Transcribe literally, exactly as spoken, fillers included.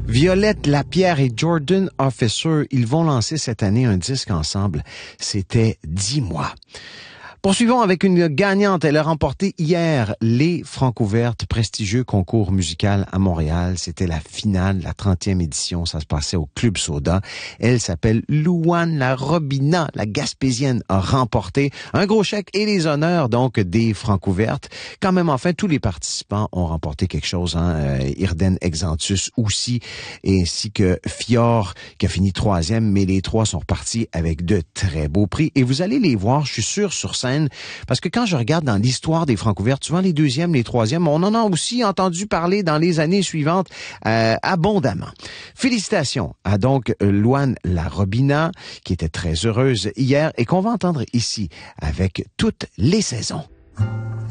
Violette Lapierre et Jordan Officer, ils vont lancer cette année un disque ensemble. C'était Dis-moi. Poursuivons avec une gagnante. Elle a remporté hier les Francouvertes, prestigieux concours musical à Montréal. C'était la finale, la trentième édition. Ça se passait au Club Soda. Elle s'appelle Louane La Robina. La Gaspésienne a remporté un gros chèque et les honneurs donc des Francouvertes. Quand même, enfin, tous les participants ont remporté quelque chose. Hein? Euh, Irden Exantus aussi, ainsi que Fior qui a fini troisième. Mais les trois sont repartis avec de très beaux prix. Et vous allez les voir, je suis sûr, sur scène. Parce que quand je regarde dans l'histoire des Francouvertes, souvent les deuxièmes, les troisièmes, on en a aussi entendu parler dans les années suivantes euh, abondamment. Félicitations à donc Louane La Robina, qui était très heureuse hier et qu'on va entendre ici avec toutes les saisons.